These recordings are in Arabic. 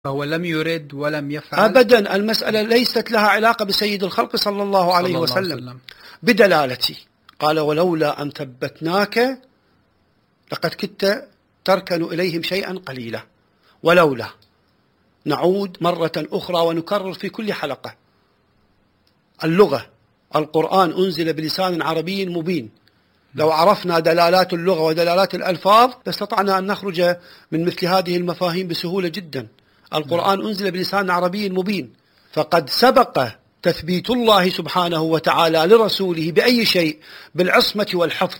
فهو لم يرد ولم يفعل أبدا. المسألة ليست لها علاقة بسيد الخلق صلى الله عليه وسلم. بدلالتي قال ولولا أن ثبتناك لقد كدت تركن إليهم شيئا قليلا. ولولا، نعود مرة أخرى ونكرر في كل حلقة، اللغة، القرآن أنزل بلسان عربي مبين. لو عرفنا دلالات اللغة ودلالات الألفاظ لاستطعنا أن نخرج من مثل هذه المفاهيم بسهولة جدا. القرآن أنزل بلسان عربي مبين، فقد سبق تثبيت الله سبحانه وتعالى لرسوله بأي شيء؟ بالعصمة والحفظ.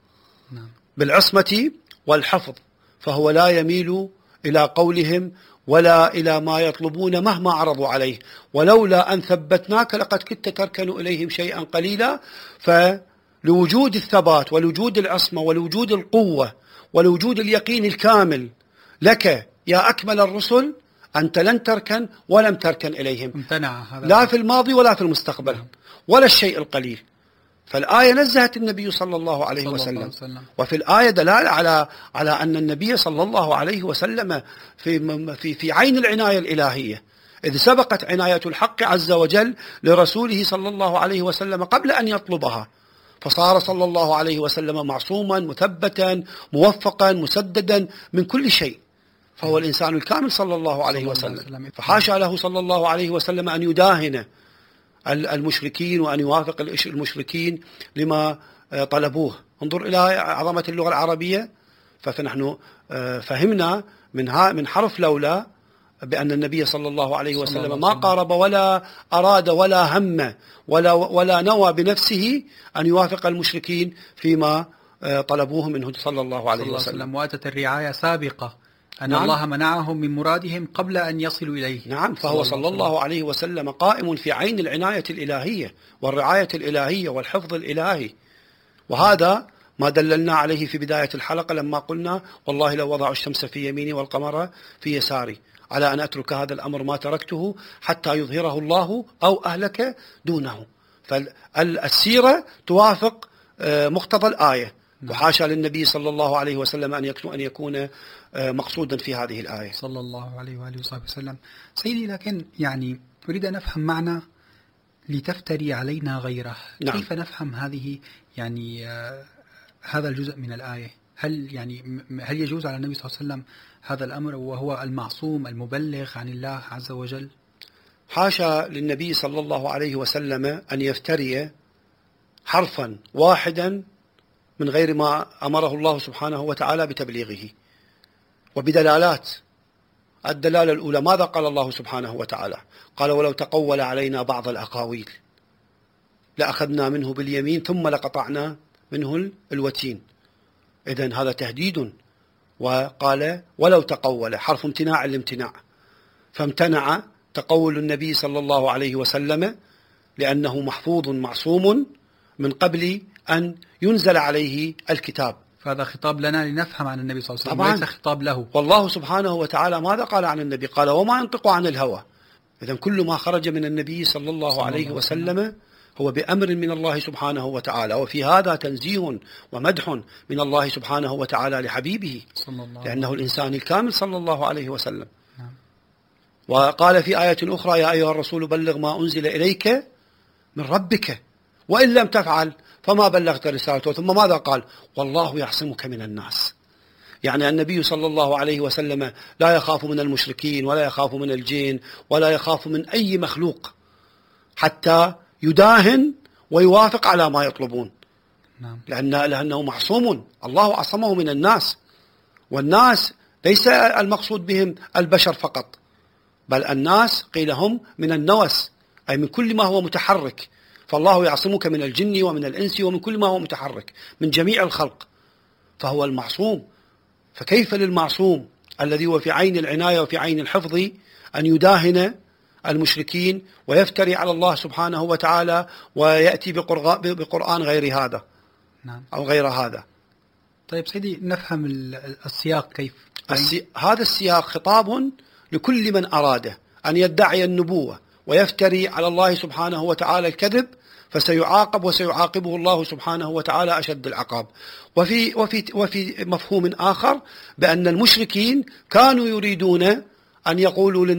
بالعصمة والحفظ، فهو لا يميل إلى قولهم ولا إلى ما يطلبون مهما عرضوا عليه. ولولا أن ثبتناك لقد كدت تركن إليهم شيئا قليلا. فلوجود الثبات ولوجود العصمة ولوجود القوة ولوجود اليقين الكامل لك يا أكمل الرسل، أنت لن تركن ولم تركن إليهم، امتنع هذا لا في الماضي ولا في المستقبل ولا الشيء القليل. فالآية نزهت النبي صلى الله عليه وسلم. وفي الآية دلالة على أن النبي صلى الله عليه وسلم في عين العناية الإلهية، إذ سبقت عناية الحق عز وجل لرسوله صلى الله عليه وسلم قبل أن يطلبها، فصار صلى الله عليه وسلم معصوما مثبتا موفقا مسددا من كل شيء. فهو الإنسان الكامل صلى الله عليه وسلم، فحاشا له صلى الله عليه وسلم أن يداهن المشركين وأن يوافق المشركين لما طلبوه. انظر إلى عظمة اللغة العربية. فنحن فهمنا من حرف لولا بأن النبي صلى الله عليه وسلم ما قارب ولا أراد ولا هم ولا نوى بنفسه أن يوافق المشركين فيما طلبوه منه صلى الله عليه وسلم. وأتت الرعاية سابقة أن نعم. الله منعهم من مرادهم قبل أن يصلوا إليه. نعم. فهو صلى الله عليه وسلم قائم في عين العناية الإلهية والرعاية الإلهية والحفظ الإلهي. وهذا ما دللنا عليه في بداية الحلقة لما قلنا والله لو وضعوا الشمس في يميني والقمر في يساري على أن أترك هذا الأمر ما تركته حتى يظهره الله أو أهلك دونه. فالسيرة توافق مقتضى الآية. وحاشا للنبي صلى الله عليه وسلم أن يكون مقصودا في هذه الآية صلى الله عليه وآله وصحبه وسلم. سيدي، لكن يعني أريد أن أفهم معنى لتفتري علينا غيره. نعم. كيف نفهم هذه هذا الجزء من الآية؟ هل يجوز على النبي صلى الله عليه وسلم هذا الأمر وهو المعصوم المبلغ عن الله عز وجل؟ حاشا للنبي صلى الله عليه وسلم أن يفتري حرفا واحدا من غير ما أمره الله سبحانه وتعالى بتبليغه وبدلالات. الدلالة الأولى ماذا قال الله سبحانه وتعالى؟ قال ولو تقول علينا بعض الأقاويل لأخذنا منه باليمين ثم لقطعنا منه الوتين. إذن هذا تهديد. وقال ولو تقول حرف امتناع الامتناع، فامتنع تقول النبي صلى الله عليه وسلم لأنه محفوظ معصوم من قبل أن ينزل عليه الكتاب. فهذا خطاب لنا لنفهم عن النبي صلى الله عليه وسلم، ليس خطاب له. والله سبحانه وتعالى ماذا قال عن النبي؟ قال وما ينطق عن الهوى. إذن كل ما خرج من النبي صلى الله عليه وسلم هو بأمر من الله سبحانه وتعالى. وفي هذا تنزيه ومدح من الله سبحانه وتعالى لحبيبه لأنه الإنسان الكامل صلى الله عليه وسلم. وقال في آية أخرى يا أيها الرسول بلغ ما أنزل إليك من ربك وإن لم تفعل فما بلغت رسالته. ثم ماذا قال؟ والله يعصمك من الناس. يعني النبي صلى الله عليه وسلم لا يخاف من المشركين ولا يخاف من الجن ولا يخاف من أي مخلوق حتى يداهن ويوافق على ما يطلبون. لأنه معصوم، الله عصمه من الناس. والناس ليس المقصود بهم البشر فقط، بل الناس قيل هم من النوس، أي من كل ما هو متحرك. فالله يعصمك من الجن ومن الإنس ومن كل ما هو متحرك من جميع الخلق، فهو المعصوم. فكيف للمعصوم الذي هو في عين العناية وفي عين الحفظ أن يداهن المشركين ويفتري على الله سبحانه وتعالى ويأتي بقرآن غير هذا أو غير هذا؟ طيب سيدي، نفهم السياق كيف؟ هذا السياق خطاب لكل من أراد أن يدعي النبوة ويفتري على الله سبحانه وتعالى الكذب، فسيعاقب وسيعاقبه الله سبحانه وتعالى أشد العقاب. وفي مفهوم آخر بأن المشركين كانوا يريدون أن يقولوا